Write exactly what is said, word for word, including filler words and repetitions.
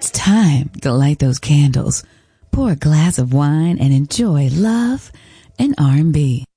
It's time to light those candles, pour a glass of wine, and enjoy love and R and B.